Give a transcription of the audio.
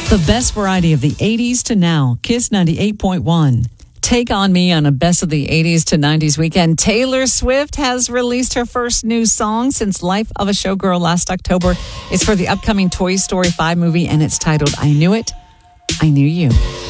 The best variety of the 80s to now. Kiss 98.1. Take on me on a best of the 80s to 90s weekend. Taylor Swift has released her first new song since Life of a Showgirl last October. It's for the upcoming Toy Story 5 movie, and it's titled I Knew It, I Knew You.